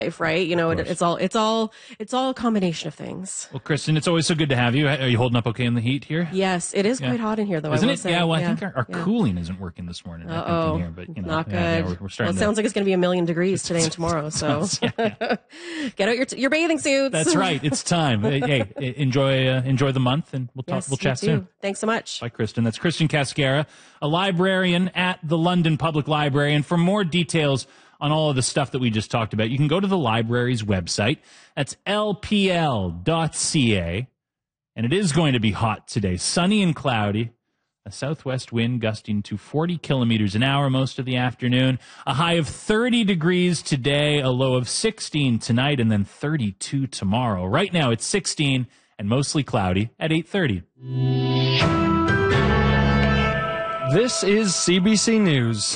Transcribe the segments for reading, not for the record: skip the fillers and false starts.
right? You know, it's all a combination of things. Well, Kristen, it's always so good to have you. Are you holding up okay in the heat here? Yes, it is quite hot in here, though. Isn't I will it? say. Yeah. Well, I think our cooling isn't working this morning. I think in here, but you know, not good. we're starting. Well, it sounds like it's going to be 1,000,000 degrees today and tomorrow. So get out your bathing suits. That's right. It's time. Hey, enjoy the month, and we'll chat soon. Thanks so much. Bye, Kristen. That's Kristen Cascara, a librarian at the London Public Library. And for more details on all of the stuff that we just talked about, you can go to the library's website. That's lpl.ca. And it is going to be hot today, sunny and cloudy. A southwest wind gusting to 40 kilometers an hour most of the afternoon. A high of 30 degrees today, a low of 16 tonight, and then 32 tomorrow. Right now it's 16 and mostly cloudy at 8:30. This is CBC News.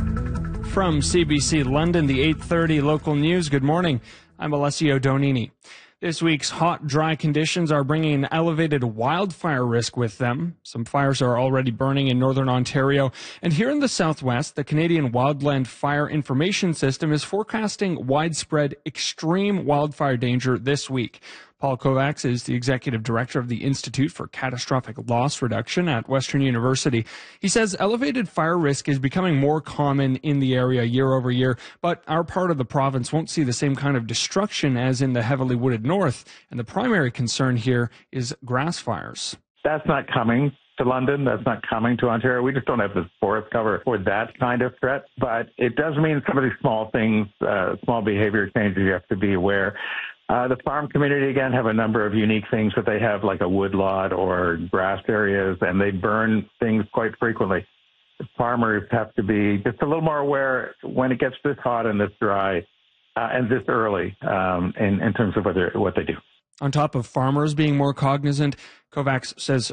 From CBC London, the 8:30 local news. Good morning. I'm Alessio Donini. This week's hot, dry conditions are bringing an elevated wildfire risk with them. Some fires are already burning in northern Ontario. And here in the southwest, the Canadian Wildland Fire Information System is forecasting widespread extreme wildfire danger this week. Paul Kovacs is the executive director of the Institute for Catastrophic Loss Reduction at Western University. He says elevated fire risk is becoming more common in the area year over year, but our part of the province won't see the same kind of destruction as in the heavily wooded north. And the primary concern here is grass fires. That's not coming to London. That's not coming to Ontario. We just don't have the forest cover for that kind of threat. But it does mean some of these small things, small behavior changes you have to be aware. The farm community, again, have a number of unique things that they have, like a woodlot or grass areas, and they burn things quite frequently. The farmers have to be just a little more aware when it gets this hot and this dry and this early in terms of what they do. On top of farmers being more cognizant, Kovacs says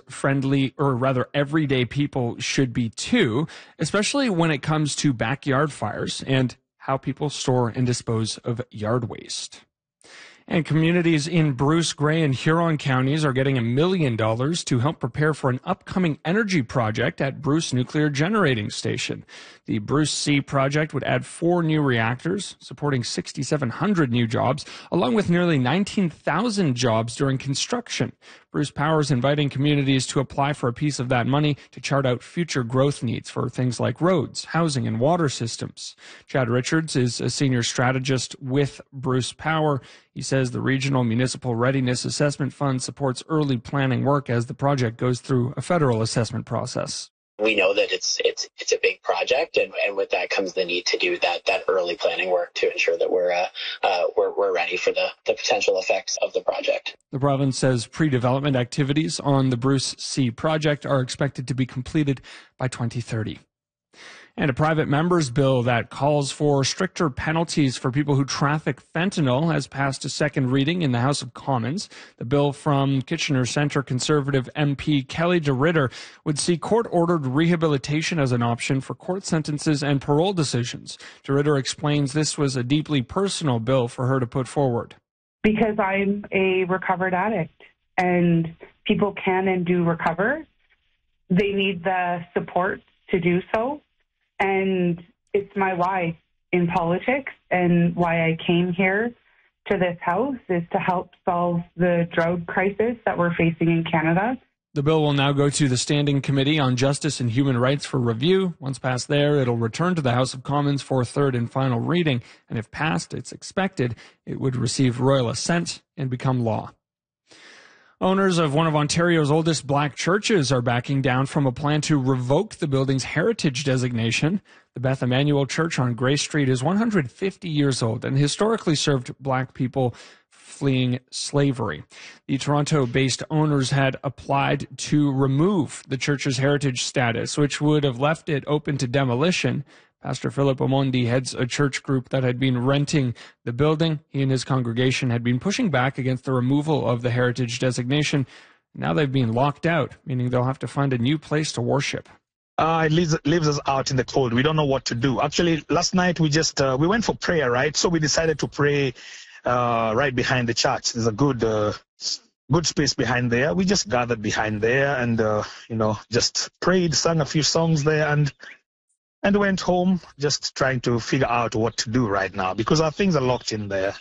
everyday people should be too, especially when it comes to backyard fires and how people store and dispose of yard waste. And communities in Bruce, Grey, and Huron counties are getting $1 million to help prepare for an upcoming energy project at Bruce Nuclear Generating Station. The Bruce C project would add 4 new reactors, supporting 6,700 new jobs, along with nearly 19,000 jobs during construction. Bruce Power is inviting communities to apply for a piece of that money to chart out future growth needs for things like roads, housing, and water systems. Chad Richards is a senior strategist with Bruce Power. He says the Regional Municipal Readiness Assessment Fund supports early planning work as the project goes through a federal assessment process. We know that it's a big project, and with that comes the need to do that early planning work to ensure that we're ready for the potential effects of the project. The province says pre-development activities on the Bruce C project are expected to be completed by 2030. And a private member's bill that calls for stricter penalties for people who traffic fentanyl has passed a second reading in the House of Commons. The bill from Kitchener Centre Conservative MP Kelly DeRitter would see court-ordered rehabilitation as an option for court sentences and parole decisions. DeRitter explains this was a deeply personal bill for her to put forward. Because I'm a recovered addict, and people can and do recover. They need the support to do so. And it's my why in politics, and why I came here to this House is to help solve the drug crisis that we're facing in Canada. The bill will now go to the Standing Committee on Justice and Human Rights for review. Once passed there, it'll return to the House of Commons for third and final reading. And if passed, it's expected it would receive royal assent and become law. Owners of one of Ontario's oldest black churches are backing down from a plan to revoke the building's heritage designation. The Beth Emmanuel Church on Grey Street is 150 years old and historically served black people fleeing slavery. The Toronto-based owners had applied to remove the church's heritage status, which would have left it open to demolition. Pastor Philip Omondi heads a church group that had been renting the building. He and his congregation had been pushing back against the removal of the heritage designation. Now they've been locked out, meaning they'll have to find a new place to worship. It leaves us out in the cold. We don't know what to do. Actually, last night we went for prayer, right? So we decided to pray right behind the church. There's a good space behind there. We just gathered behind there and, just prayed, sang a few songs there, and went home just trying to figure out what to do right now because our things are locked in there.